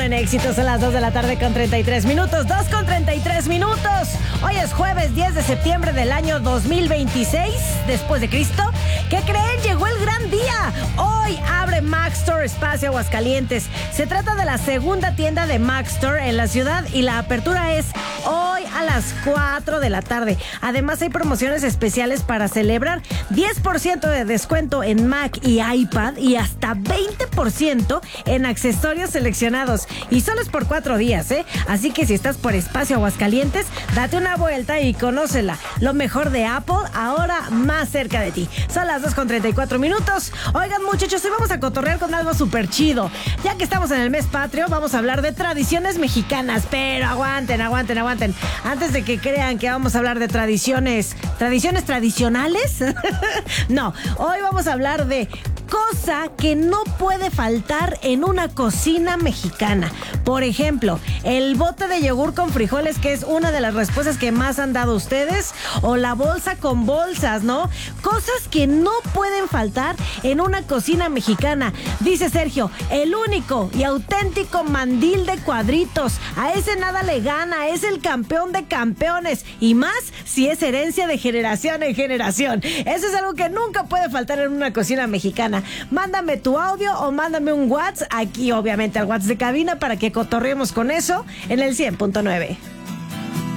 en éxitos a las 2 de la tarde con 33 minutos. 2 con 33 minutos. Hoy es jueves 10 de septiembre del año 2026, después de Cristo. ¿Qué creen? Llegó el gran día. Hoy abre Mac Store Espacio Aguascalientes. Se trata de la segunda tienda de Mac Store en la ciudad y la apertura es hoy a las 4 de la tarde. Además hay promociones especiales para celebrar. 10% de descuento en Mac y iPad y hasta 20% en accesorios seleccionados. Y solo es por 4 días, ¿eh? Así que si estás por Espacio Aguascalientes, date una vuelta y conócela. Lo mejor de Apple ahora más cerca de ti. Son las 2 con 34 minutos. Oigan, muchachos, hoy vamos a cotorrear con algo súper chido. Ya que estamos en el mes patrio, vamos a hablar de tradiciones mexicanas. Pero aguanten. Antes de que crean que vamos a hablar de tradiciones tradicionales. No, hoy vamos a hablar de cosa que no puede faltar en una cocina mexicana. Por ejemplo, el bote de yogur con frijoles, que es una de las respuestas que más han dado ustedes, o la bolsa con bolsas, ¿no? Cosas que no pueden faltar en una cocina mexicana. Dice Sergio, el único y auténtico mandil de cuadritos. A ese nada le gana, es el campeón de campeones. Y más si es herencia de generación en generación. Eso es algo que nunca puede faltar en una cocina mexicana. Mándame tu audio o mándame un WhatsApp, aquí obviamente al WhatsApp de cabina, para que cotorremos con eso en el 100.9.